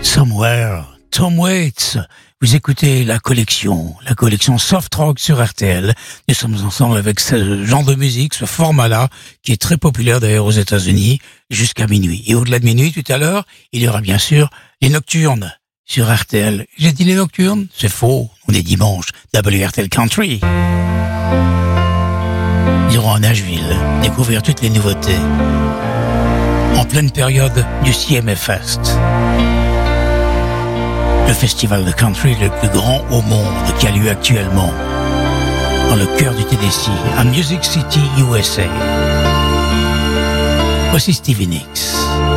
Somewhere, Tom Waits. Vous écoutez la collection Soft Rock sur RTL. Nous sommes ensemble avec ce genre de musique, ce format-là, qui est très populaire d'ailleurs aux États-Unis, jusqu'à minuit. Et au-delà de minuit, tout à l'heure, il y aura bien sûr les Nocturnes sur RTL. J'ai dit les Nocturnes? C'est faux, on est dimanche. WRTL Country. Ils iront à Nashville découvrir toutes les nouveautés. En pleine période du CMA Fest. Le festival de country le plus grand au monde qui a lieu actuellement dans le cœur du Tennessee, à Music City, USA. Voici Stevie Nicks.